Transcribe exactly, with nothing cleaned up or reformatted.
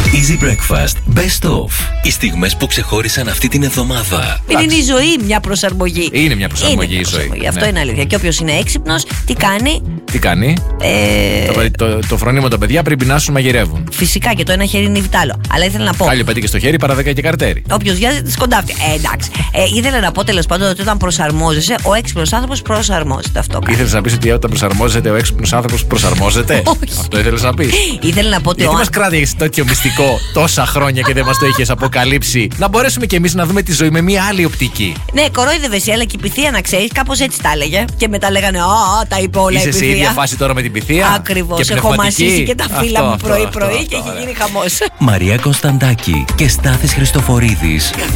Easy Breakfast Best of. Οι στιγμές που ξεχώρισαν αυτή την εβδομάδα. Είναι η ζωή μια προσαρμογή. Είναι μια προσαρμογή είναι η ζωή. προσαρμογή. Αυτό ναι. είναι αλήθεια. Και όποιος είναι έξυπνος, τι κάνει. Τι κάνει. Ε... Το, το, το φρονίμο τα παιδιά πριν πεινάσουν μαγειρεύουν. Φυσικά και το ένα χέρι είναι βιτάλο. Αλλά ήθελα να πω. Κάλιο πέτει στο χέρι, παρά δέκα και καρτέρι. Όποιος βιάζεται σκοντάφτει. Ε, εντάξει. Ε, ήθελα να πω τέλος πάντων ότι όταν προσαρμόζεσαι, ο έξυπνος άνθρωπος προσαρμόζεται. Αυτό κάνει. Ήθελες να πεις ότι όταν προσαρμόζεται ο έξυπνος άνθρωπος προσαρμόζεται. Όχι. Αυτό ήθελες να πεις. Ήθελα να πω ότι. Γιατί ο... μας κράτηγες τέτοιο μυστικό τόσα χρόνια και δεν μας το είχες αποκαλύψει. Να μπορέσουμε κι εμείς να δούμε τη ζωή με μια άλλη οπτική. Ναι, κορόιδευε, αλλά και η πυθία να ξέρεις, κάπως έτσι τα έλεγε. Και μετά λέγανε, Α, τα είπε όλα η Είσαι πυθία. σε ίδια φάση τώρα με την πυθία. Ακριβώς. Έχω μασίσει και τα φύλλα μου πρωί-πρωί και έχει γίνει χαμός. Μαρία Κωνσταντάκη και Στάθης Χριστοφορίδης.